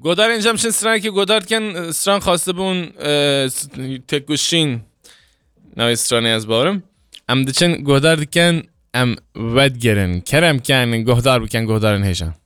گودار انجام شن سران که گودار کن سران خواسته بون تکوشین نوی سرانی از بارم ام دچن گودار دکن ام ود گرن کرم کن گودار بکن گودارن هیشان